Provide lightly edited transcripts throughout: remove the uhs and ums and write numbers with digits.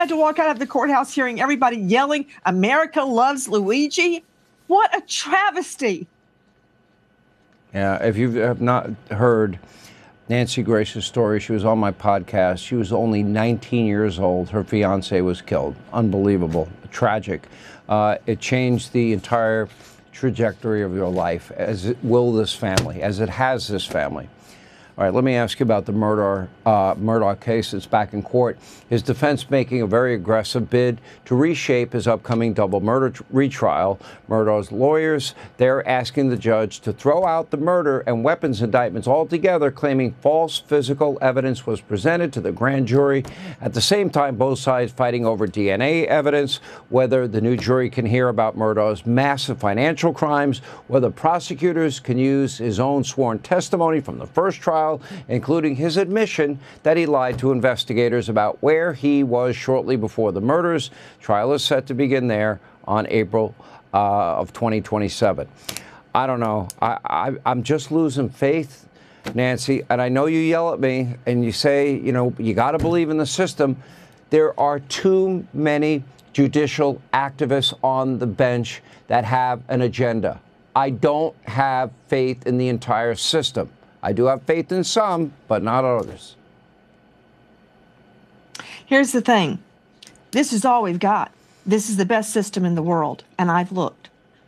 had to walk out of the courthouse hearing everybody yelling, "America loves Luigi." What a travesty. Yeah, if you have not heard Nancy Grace's story, she was on my podcast. She was only 19 years old. Her fiance was killed. Unbelievable. Tragic. It changed the entire trajectory of your life, as it will this family, as it has this family. All right, let me ask you about the Murdaugh case that's back in court. His defense making a very aggressive bid to reshape his upcoming double murder retrial. Murdaugh's lawyers, they're asking the judge to throw out the murder and weapons indictments altogether, claiming false physical evidence was presented to the grand jury. At the same time, both sides fighting over DNA evidence, whether the new jury can hear about Murdaugh's massive financial crimes, whether prosecutors can use his own sworn testimony from the first trial, including his admission that he lied to investigators about where he was shortly before the murders. Trial is set to begin there on April of 2027. I don't know. I'm just losing faith, Nancy. And I know you yell at me and you say, you know, you got to believe in the system. There are too many judicial activists on the bench that have an agenda. I don't have faith in the entire system. I do have faith in some, but not others. Here's the thing. This is all we've got. This is the best system in the world, and I've looked.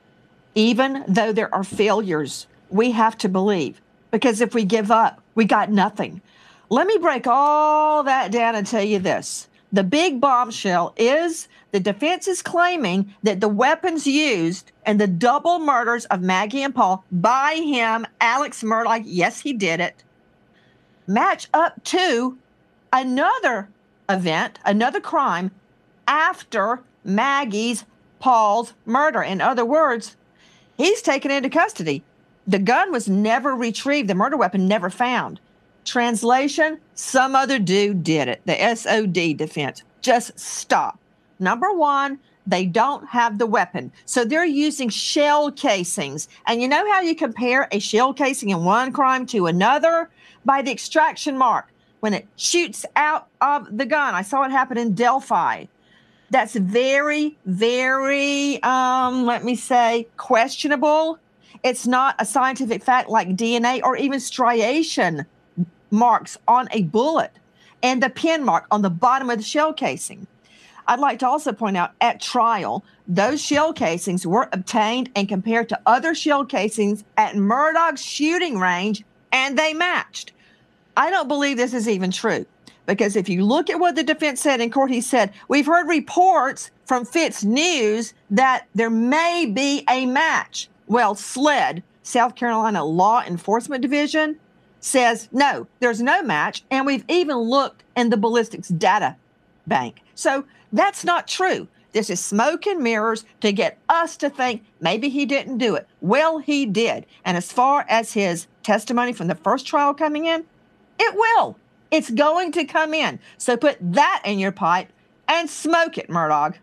Even though there are failures, we have to believe, because if we give up, we got nothing. Let me break all that down and tell you this. The big bombshell is the defense is claiming that the weapons used in the double murders of Maggie and Paul by him, Alex Murdaugh, yes, he did it, match up to another event, another crime after Maggie's, Paul's murder. In other words, he's taken into custody. The gun was never retrieved. The murder weapon never found. Translation, some other dude did it. The SOD defense. Just stop. Number one, they don't have the weapon. So they're using shell casings. And you know how you compare a shell casing in one crime to another? By the extraction mark. When it shoots out of the gun. I saw it happen in Delphi. That's very, very, let me say, questionable. It's not a scientific fact like DNA or even striation marks on a bullet and the pin mark on the bottom of the shell casing. I'd like to also point out at trial, those shell casings were obtained and compared to other shell casings at Murdaugh's shooting range, and they matched. I don't believe this is even true, because if you look at what the defense said in court, he said, we've heard reports from Fitz News that there may be a match. Well, SLED, South Carolina Law Enforcement Division, says, no, there's no match, and we've even looked in the ballistics data bank. So that's not true. This is smoke and mirrors to get us to think maybe he didn't do it. Well, he did. And as far as his testimony from the first trial coming in, it will. It's going to come in. So put that in your pipe and smoke it, Murdaugh.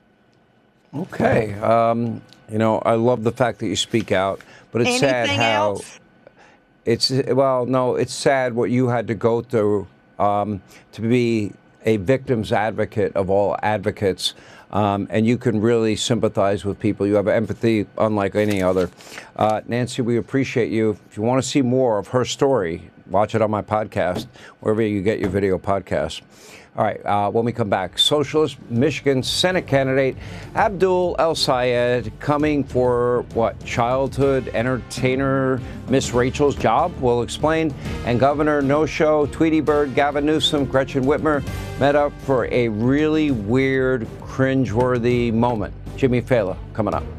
Okay. You know, I love the fact that you speak out, but it's sad how... else? It's, well, no, it's sad what you had to go through to be a victim's advocate of all advocates, and you can really sympathize with people. You have empathy unlike any other. Nancy, we appreciate you. If you want to see more of her story, watch it on my podcast, wherever you get your video podcasts. All right, when we come back, Socialist Michigan Senate candidate Abdul El-Sayed coming for what, childhood entertainer Miss Rachel's job? We'll explain. And Governor No-Show, Tweety Bird, Gavin Newsom, Gretchen Whitmer met up for a really weird, cringeworthy moment. Jimmy Fallon coming up.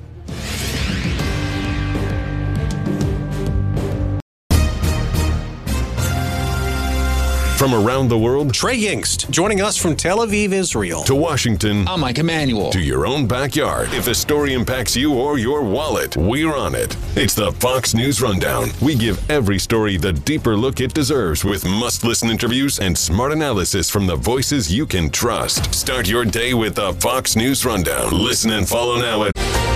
From around the world, Trey Yingst, joining us from Tel Aviv, Israel. To Washington. I'm Mike Emanuel. To your own backyard. If a story impacts you or your wallet, we're on it. It's the Fox News Rundown. We give every story the deeper look it deserves with must-listen interviews and smart analysis from the voices you can trust. Start your day with the Fox News Rundown. Listen and follow now at